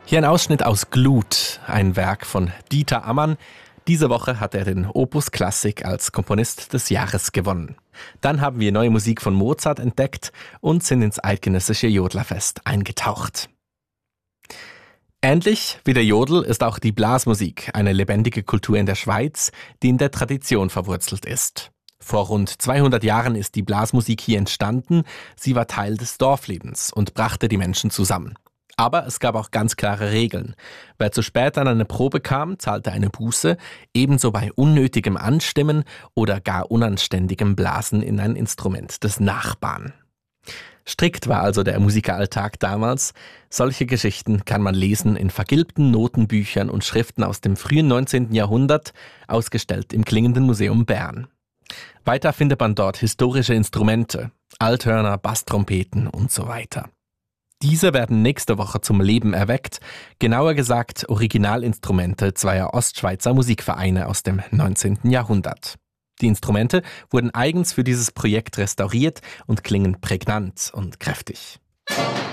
Hier ein Ausschnitt aus Glut, ein Werk von Dieter Ammann. Diese Woche hat er den Opus Klassik als Komponist des Jahres gewonnen. Dann haben wir neue Musik von Mozart entdeckt und sind ins eidgenössische Jodlerfest eingetaucht. Ähnlich wie der Jodel ist auch die Blasmusik eine lebendige Kultur in der Schweiz, die in der Tradition verwurzelt ist. Vor rund 200 Jahren ist die Blasmusik hier entstanden. Sie war Teil des Dorflebens und brachte die Menschen zusammen. Aber es gab auch ganz klare Regeln. Wer zu spät an eine Probe kam, zahlte eine Buße, ebenso bei unnötigem Anstimmen oder gar unanständigem Blasen in ein Instrument des Nachbarn. Strikt war also der Musikeralltag damals. Solche Geschichten kann man lesen in vergilbten Notenbüchern und Schriften aus dem frühen 19. Jahrhundert, ausgestellt im Klingenden Museum Bern. Weiter findet man dort historische Instrumente, Althörner, Basstrompeten und so weiter. Diese werden nächste Woche zum Leben erweckt, genauer gesagt Originalinstrumente zweier Ostschweizer Musikvereine aus dem 19. Jahrhundert. Die Instrumente wurden eigens für dieses Projekt restauriert und klingen prägnant und kräftig.